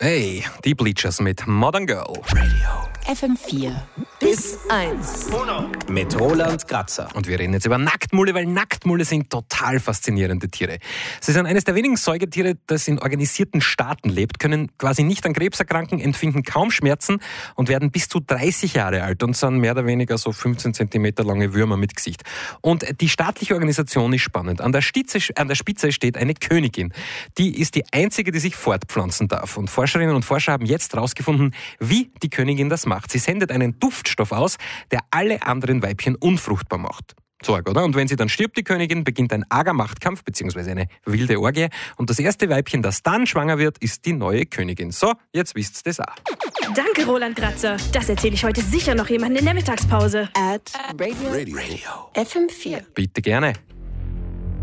Hey, die Bleachers mit Modern Girl. FM4 bis 1 Mit Roland Kratzer. Und wir reden jetzt über Nacktmulle, weil Nacktmulle sind total faszinierende Tiere. Sie sind eines der wenigen Säugetiere, das in organisierten Staaten lebt, können quasi nicht an Krebs erkranken, empfinden kaum Schmerzen und werden bis zu 30 Jahre alt und sind mehr oder weniger so 15 cm lange Würmer mit Gesicht. Und die staatliche Organisation ist spannend. An der Spitze steht eine Königin. Die ist die einzige, die sich fortpflanzen darf. Und Forscherinnen und Forscher haben jetzt herausgefunden, wie die Königin das macht. Sie sendet einen Duftstoff aus, der alle anderen Weibchen unfruchtbar macht. Sorg, oder? Und wenn sie dann stirbt, die Königin, beginnt ein arger Machtkampf bzw. eine wilde Orgie. Und das erste Weibchen, das dann schwanger wird, ist die neue Königin. So, jetzt wisst ihr das auch. Danke, Roland Kratzer. Das erzähle ich heute sicher noch jemandem in der Mittagspause. at Radio FM4. Bitte gerne.